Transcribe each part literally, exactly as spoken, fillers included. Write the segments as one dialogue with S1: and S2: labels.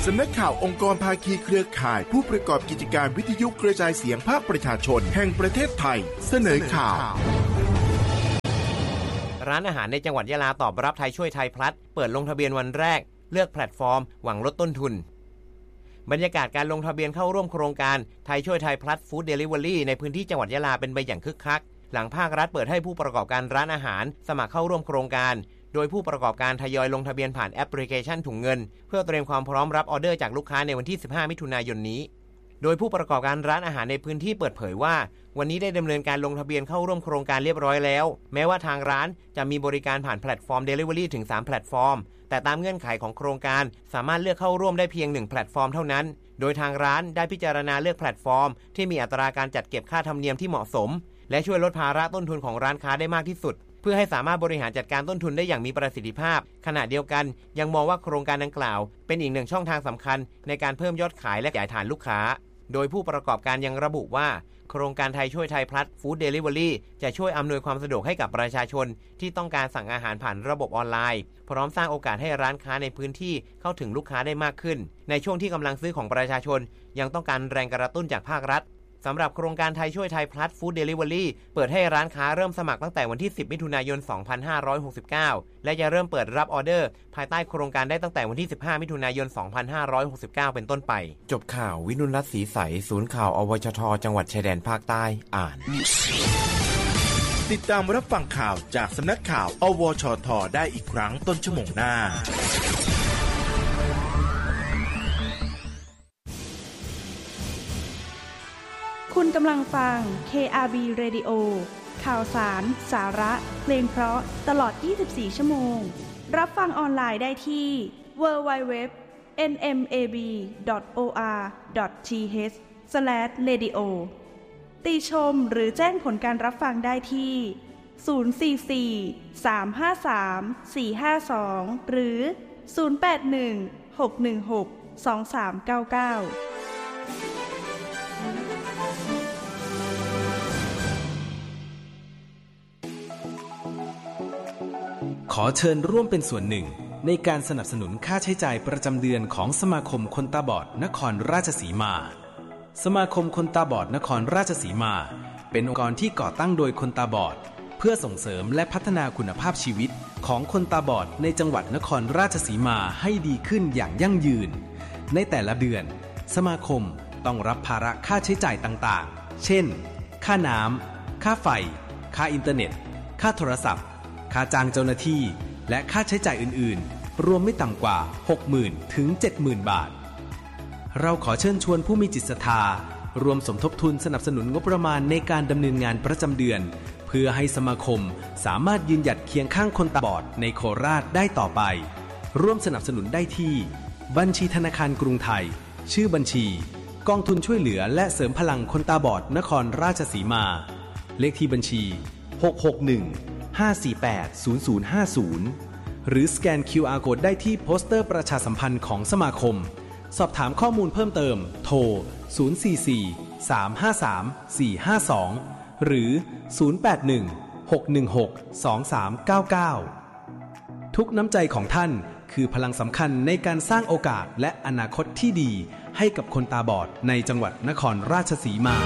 S1: สำนักข่าวองค์กรภาคีเครือข่ายผู้ประกอบกิจการวิทยุกระจายเสียงภาคประชาชนแห่งประเทศไทยเสนอข่าว
S2: ร้านอาหารในจังหวัดยะลาตอบรับไทยช่วยไทยพลัสเปิดลงทะเบียนวันแรกเลือกแพลตฟอร์มหวังลดต้นทุนบรรยากาศการลงทะเบียนเข้าร่วมโครงการไทยช่วยไทยพลัสฟู้ดเดลิเวอรี่ในพื้นที่จังหวัดยะลาเป็นไปอย่างคึกคักหลังภาครัฐเปิดให้ผู้ประกอบการร้านอาหารสมัครเข้าร่วมโครงการโดยผู้ประกอบการทยอยลงทะเบียนผ่านแอปพลิเคชันถุงเงินเพื่อเตรียมความพร้อมรับออเดอร์จากลูกค้าในวันที่สิบห้ามิถุนายนนี้โดยผู้ประกอบการร้านอาหารในพื้นที่เปิดเผยว่าวันนี้ได้ดำเนินการลงทะเบียนเข้าร่วมโครงการเรียบร้อยแล้วแม้ว่าทางร้านจะมีบริการผ่านแพลตฟอร์ม Delivery ถึงสามแพลตฟอร์มแต่ตามเงื่อนไขของโครงการสามารถเลือกเข้าร่วมได้เพียงหนึ่งแพลตฟอร์มเท่านั้นโดยทางร้านได้พิจารณาเลือกแพลตฟอร์มที่มีอัตราการจัดเก็บค่าธรรมเนียมที่เหมาะสมและช่วยลดภาระต้นทุนของร้านค้าได้มากที่สุดเพื่อให้สามารถบริหารจัดการต้นทุนได้อย่างมีประสิทธิภาพขณะเดียวกันยังมองว่าโครงการดังกล่าวเป็นอีกหนึ่งช่องทางสำคัญในการเพิ่มยอดขายและขยายฐานลูกค้าโดยผู้ประกอบการยังระบุว่าโครงการไทยช่วยไทยพลัสฟู้ดเดลิเวอรี่จะช่วยอำนวยความสะดวกให้กับประชาชนที่ต้องการสั่งอาหารผ่านระบบออนไลน์พร้อมสร้างโอกาสให้ร้านค้าในพื้นที่เข้าถึงลูกค้าได้มากขึ้นในช่วงที่กำลังซื้อของประชาชนยังต้องการแรงกระตุ้นจากภาครัฐสำหรับโครงการไทยช่วยไทยพลัสฟู้ดเดลิเวอรี่เปิดให้ร้านค้าเริ่มสมัครตั้งแต่วันที่สิบมิถุนายนสองพันห้าร้อยหกสิบเก้าและจะเริ่มเปิดรับออเดอร์ภายใต้โครงการได้ตั้งแต่วันที่สิบห้ามิถุนายนสองพันห้าร้อยหกสิบเก้าเป็นต้นไปจบข่าววินุรัตน์ศรีใสศูนย์ข่าวอวชทจังหวัดชายแดนภาคใต้อ่าน
S1: ติดตามรับฟังข่าวจากสำนักข่าวอวชทได้อีกครั้งต้นชั่วโมงหน้า
S3: คุณกำลังฟัง เค อาร์ บี Radio ข่าวสาร สาระ เพลงเพราะตลอดยี่สิบสี่ชั่วโมงรับฟังออนไลน์ได้ที่ ดับเบิลยู ดับเบิลยู ดับเบิลยู ดอท เอ็น เอ็ม เอ บี ดอท โอ อาร์ ดอท ที เอช สแลช เรดิโอ ติชมหรือแจ้งผลการรับฟังได้ที่ ศูนย์ สี่ สี่ สาม ห้า สาม สี่ ห้า สอง หรือ ศูนย์ แปด หนึ่ง หก หนึ่ง หก สอง สาม เก้า เก้า
S4: ขอเชิญร่วมเป็นส่วนหนึ่งในการสนับสนุนค่าใช้จ่ายประจำเดือนของสมาคมคนตาบอดนครราชสีมาสมาคมคนตาบอดนครราชสีมาเป็นองค์กรที่ก่อตั้งโดยคนตาบอดเพื่อส่งเสริมและพัฒนาคุณภาพชีวิตของคนตาบอดในจังหวัดนครราชสีมาให้ดีขึ้นอย่างยั่งยืนในแต่ละเดือนสมาคมต้องรับภาระค่าใช้จ่ายต่างๆเช่นค่าน้ำค่าไฟค่าอินเทอร์เน็ตค่าโทรศัพท์ค่าจ้างเจ้าหน้าที่และค่าใช้จ่ายอื่นๆรวมไม่ต่ำกว่า หกหมื่น ถึง เจ็ดหมื่น บาทเราขอเชิญชวนผู้มีจิตศรัทธารวมสมทบทุนสนับสนุนงบประมาณในการดำเนินงานประจำเดือนเพื่อให้สมาคมสามารถยืนหยัดเคียงข้างคนตาบอดในโคราชได้ต่อไปร่วมสนับสนุนได้ที่บัญชีธนาคารกรุงไทยชื่อบัญชีกองทุนช่วยเหลือและเสริมพลังคนตาบอดนครราชสีมาเลขที่บัญชีหก หก หนึ่ง ห้า สี่ แปด ศูนย์ ศูนย์ ห้า ศูนย์หรือสแกน คิว อาร์ Code ได้ที่โปสเตอร์ประชาสัมพันธ์ของสมาคมสอบถามข้อมูลเพิ่มเติมโทรศูนย์ สี่ สี่ สาม ห้า สาม สี่ ห้า สองหรือศูนย์ แปด หนึ่ง หก หนึ่ง หก สอง สาม เก้า เก้าทุกน้ำใจของท่านคือพลังสำคัญในการสร้างโอกาสและอนาคตที่ดีให้กับคนตาบอดในจังหวัดนครราชสีมา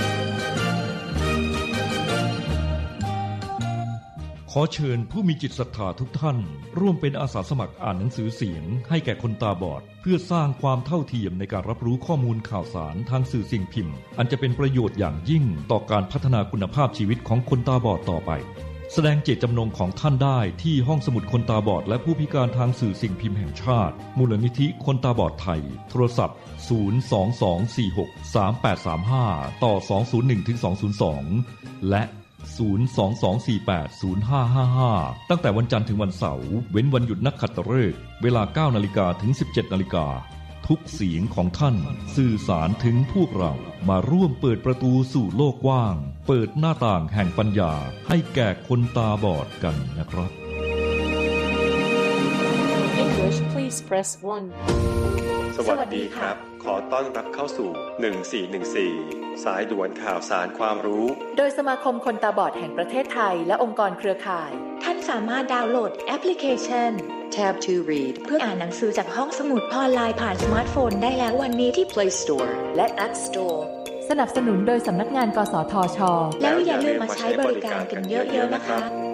S5: ขอเชิญผู้มีจิตศรัทธาทุกท่านร่วมเป็นอาสาสมัครอ่านหนังสือเสียงให้แก่คนตาบอดเพื่อสร้างความเท่าเทียมในการรับรู้ข้อมูลข่าวสารทางสื่อสิ่งพิมพ์อันจะเป็นประโยชน์อย่างยิ่งต่อการพัฒนาคุณภาพชีวิตของคนตาบอดต่อไปแสดงเจตจำนงของท่านได้ที่ห้องสมุดคนตาบอดและผู้พิการทางสื่อสิ่งพิมพ์แห่งชาติมูลนิธิคนตาบอดไทยโทรศัพท์ศูนย์ สอง สอง สี่ หก สาม แปด สาม ห้าต่อสอง ศูนย์ หนึ่ง ถึง สอง ศูนย์ สองและศูนย์ สอง สอง สี่ แปด ศูนย์ ห้า ห้า ห้าตั้งแต่วันจันทร์ถึงวันเสาร์เว้นวันหยุดนักขัตฤกษ์เวลา เก้านาฬิกา ถึง สิบเจ็ดนาฬิกาทุกเสียงของท่านสื่อสารถึงพวกเรามาร่วมเปิดประตูสู่โลกกว้างเปิดหน้าต่างแห่งปัญญาให้แก่คนตาบอดกันนะครับ
S6: English please press one
S7: สวัสดีครับขอต้อนรับเข้าสู่หนึ่งสี่หนึ่งสี่สายด่วนข่าวสารความรู้
S8: โดยสมาคมคนตาบอดแห่งประเทศไทยและองค์กรเครือข่ายท่านสามารถดาวน์โหลดแอปพลิเคชัน Tab ทู Read เพื่ออ่านหนังสือจากห้องสมุดออนไลน์ผ่านสมาร์ทโฟนได้แล้ววันนี้ที่ Play Store และ App Store สนับสนุนโดยสำนักงานกสทช.แล้วอย่าลืมมาใช้บริการกันเยอะๆนะคะ